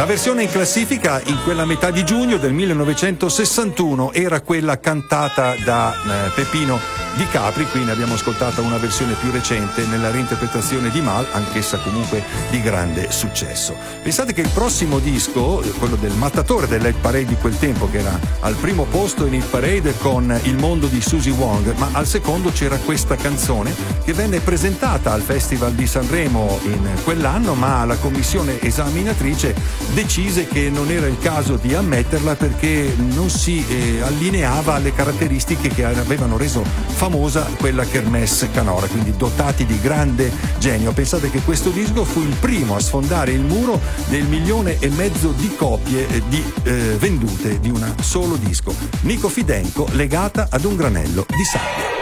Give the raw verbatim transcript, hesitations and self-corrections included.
La versione in classifica in quella metà di giugno del millenovecentosessantuno era quella cantata da eh, Peppino Di Capri. Qui ne abbiamo ascoltata una versione più recente nella reinterpretazione di Mal, anch'essa comunque di grande successo. Pensate che il prossimo disco, quello del mattatore dell'hit parade di quel tempo, che era al primo posto in hit parade con Il mondo di Susie Wong, ma al secondo c'era questa canzone che venne presentata al Festival di Sanremo in quell'anno, ma la commissione esaminatrice decise che non era il caso di ammetterla perché non si eh, allineava alle caratteristiche che avevano reso famosa quella Kermesse Canora, quindi dotati di grande genio. Pensate che questo disco fu il primo a sfondare il muro del milione e mezzo di copie eh, di, eh, vendute di un solo disco. Nico Fidenco legata ad un granello di sabbia.